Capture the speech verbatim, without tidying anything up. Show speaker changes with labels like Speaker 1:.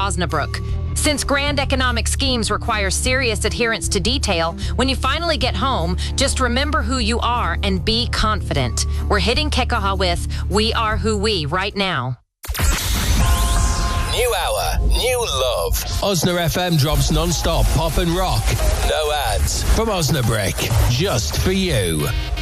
Speaker 1: Osnabrück. Since grand economic schemes require serious adherence to detail, when you finally get home, just remember who you are and be confident. We're hitting Kekaha with We Are Who We right now.
Speaker 2: New hour, new love. Osna F M drops non-stop pop and rock. No ads from Osnabrück, just for you.